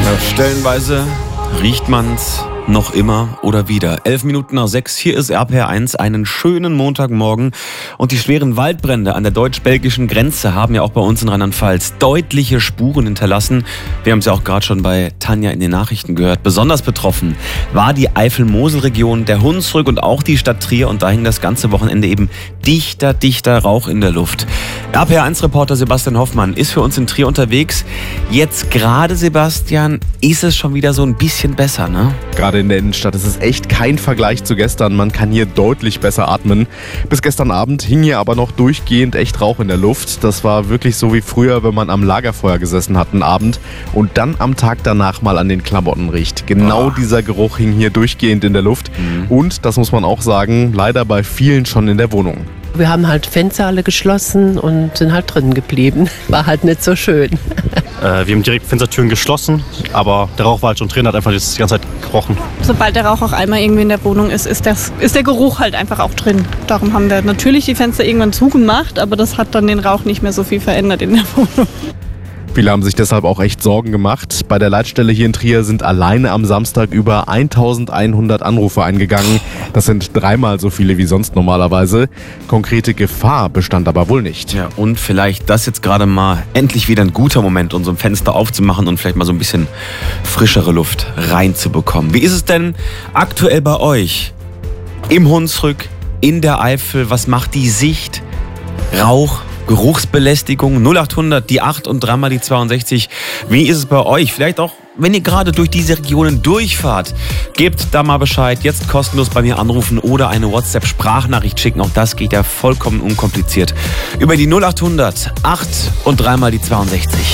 Stellenweise riecht man's noch immer oder wieder. 11:11, hier ist RPR1, einen schönen Montagmorgen. Und die schweren Waldbrände an der deutsch-belgischen Grenze haben ja auch bei uns in Rheinland-Pfalz deutliche Spuren hinterlassen. Wir haben es ja auch gerade schon bei Tanja in den Nachrichten gehört. Besonders betroffen war die Eifel-Mosel-Region, der Hunsrück und auch die Stadt Trier. Und da hing das ganze Wochenende eben dichter Rauch in der Luft. RPR1-Reporter Sebastian Hoffmann ist für uns in Trier unterwegs. Jetzt gerade, Sebastian, ist es schon wieder so ein bisschen besser, ne? Gerade in der Innenstadt ist es echt kein Vergleich zu gestern. Man kann hier deutlich besser atmen. Bis gestern Abend hing hier aber noch durchgehend echt Rauch in der Luft. Das war wirklich so wie früher, wenn man am Lagerfeuer gesessen hat, einen Abend und dann am Tag danach mal an den Klamotten riecht. Genau dieser Geruch hing hier durchgehend in der Luft. Und, das muss man auch sagen, leider bei vielen schon in der Wohnung. Wir haben halt Fenster alle geschlossen und sind halt drinnen geblieben. War halt nicht so schön. Wir haben direkt Fenstertüren geschlossen, aber der Rauch war halt schon drin, hat einfach die ganze Zeit gerochen. Sobald der Rauch auch einmal irgendwie in der Wohnung ist der Geruch halt einfach auch drin. Darum haben wir natürlich die Fenster irgendwann zugemacht, aber das hat dann den Rauch nicht mehr so viel verändert in der Wohnung. Viele haben sich deshalb auch echt Sorgen gemacht. Bei der Leitstelle hier in Trier sind alleine am Samstag über 1100 Anrufe eingegangen. Das sind 3-mal so viele wie sonst normalerweise. Konkrete Gefahr bestand aber wohl nicht. Ja, und vielleicht das jetzt gerade mal endlich wieder ein guter Moment, um so ein Fenster aufzumachen und vielleicht mal so ein bisschen frischere Luft reinzubekommen. Wie ist es denn aktuell bei euch? Im Hunsrück, in der Eifel, was macht die Sicht? Rauch? Geruchsbelästigung, 0800, die 8 und 3-mal die 62. Wie ist es bei euch? Vielleicht auch, wenn ihr gerade durch diese Regionen durchfahrt, gebt da mal Bescheid. Jetzt kostenlos bei mir anrufen oder eine WhatsApp-Sprachnachricht schicken. Auch das geht ja vollkommen unkompliziert. Über die 0800, 8 und 3-mal die 62.